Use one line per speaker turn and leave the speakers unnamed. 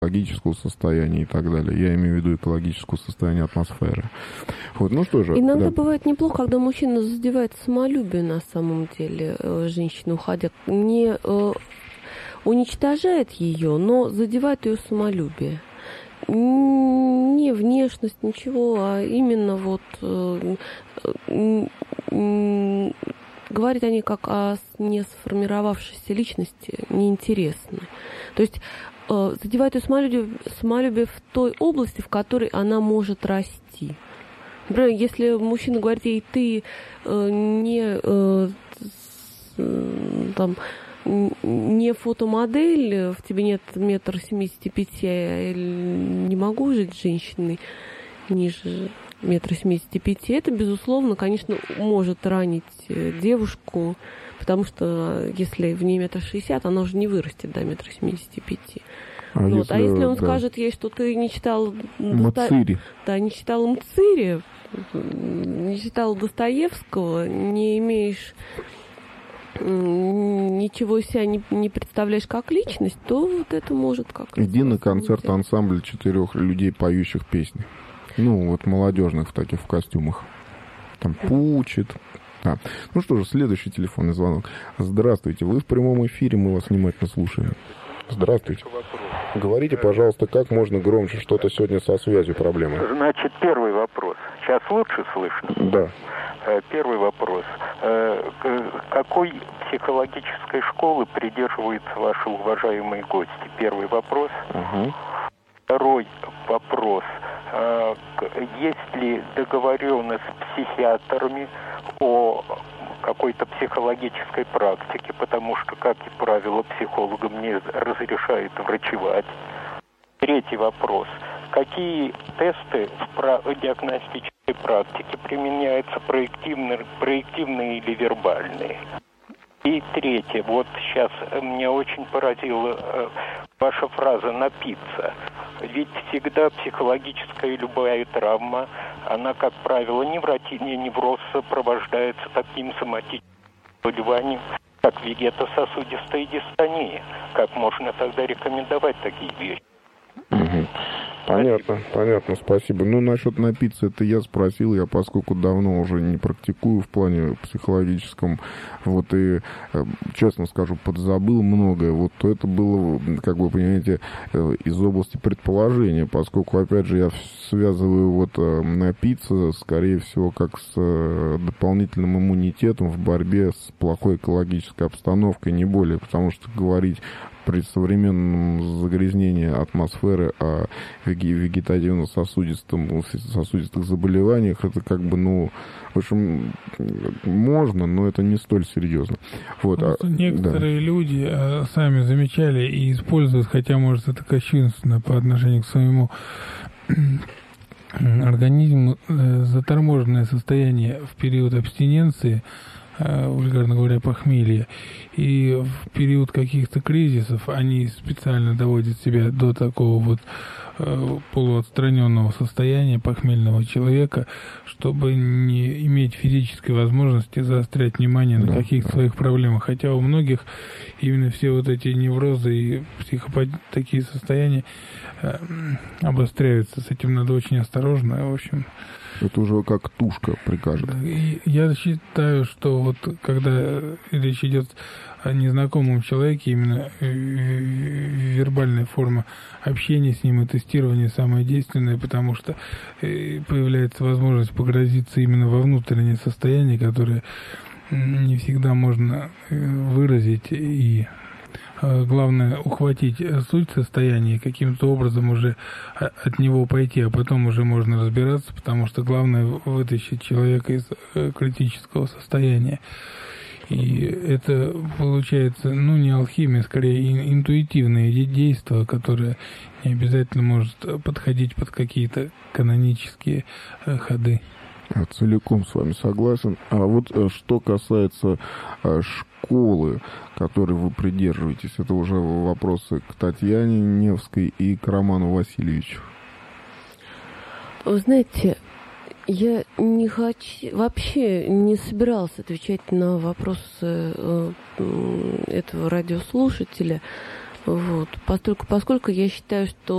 экологического состояния и так далее. Я имею в виду экологического состояния атмосферы. Вот, ну что же.
Иногда бывает неплохо, когда мужчина задевает самолюбие на самом деле женщины, уходя. Не уничтожает ее, но задевает ее самолюбие. Не внешность, ничего, а именно вот говорить о ней как о не сформировавшейся личности неинтересно. То есть задевает ее самолюбие в той области, в которой она может расти. Например, если мужчина говорит ей, ты не фотомодель, в тебе нет 1,75 м, я не могу жить с женщиной ниже 1,75 м, это, безусловно, конечно, может ранить девушку, потому что если в ней 1,60 м, она уже не вырастет до 1,75 м. А если он скажет ей, что ты не читал
Мцири.
не читал Мцири, не читал Достоевского, не имеешь ничего из себя не представляешь как личность, то вот это может как-то...
Иди на концерт ансамбля 4 людей, поющих песни. Ну, вот молодежных в таких в костюмах. Там пучит. Ну что же, следующий телефонный звонок. Здравствуйте, вы в прямом эфире, мы вас внимательно слушаем. Здравствуйте. Говорите, пожалуйста, как можно громче, что-то сегодня со связью проблемы.
Значит, первый вопрос. Сейчас лучше слышно?
Да.
Первый вопрос. Какой психологической школы придерживаются ваши уважаемые гости? Первый вопрос.
Угу.
Второй вопрос. Есть ли договоренность с психиатрами о какой-то психологической практике, потому что, как и правило, психологам не разрешают врачевать. Третий вопрос. Какие тесты в диагностической практике применяются, проективные или вербальные? И третье. Вот сейчас меня очень поразила ваша фраза «напиться». Ведь всегда психологическая любая травма, она, как правило, невротический невроз сопровождается таким соматическим заболеванием, как вегетососудистая дистония. Как можно тогда рекомендовать такие вещи?
Угу. Понятно, спасибо. Ну, насчет напиться, это я спросил, я поскольку давно уже не практикую в плане психологическом, вот, и, честно скажу, подзабыл многое, вот, то это было, как вы понимаете, из области предположения, поскольку, опять же, я связываю вот напиться, скорее всего, как с дополнительным иммунитетом в борьбе с плохой экологической обстановкой, не более, потому что говорить при современном загрязнении атмосферы о вегетативно-сосудистых заболеваниях, это как бы, ну, в общем, можно, но это не столь серьезно. Вот,
некоторые люди сами замечали и используют, хотя, может, это кощунственно по отношению к своему организму, заторможенное состояние в период абстиненции, вульгарно говоря, похмелья, и в период каких-то кризисов они специально доводят себя до такого вот полуотстраненного состояния похмельного человека, чтобы не иметь физической возможности заострять внимание на каких-то своих проблемах. Хотя у многих именно все вот эти неврозы и такие состояния обостряются. С этим надо очень осторожно. В общем,
это уже как тушка прикажет.
И я считаю, что вот когда речь идет о незнакомом человеке, именно вербальная форма общения с ним и тестирование самое действенное, потому что появляется возможность погрузиться именно во внутреннее состояние, которое не всегда можно выразить, и главное ухватить суть состояния и каким-то образом уже от него пойти, а потом уже можно разбираться, потому что главное вытащить человека из критического состояния. И это получается, ну, не алхимия, скорее интуитивное действие, которое не обязательно может подходить под какие-то канонические ходы.
Я целиком с вами согласен. А вот что касается школы, которой вы придерживаетесь, это уже вопросы к Татьяне Невской и к Роману Васильевичу.
Вы знаете, я вообще не собиралась отвечать на вопросы этого радиослушателя, Вот. Поскольку я считаю, что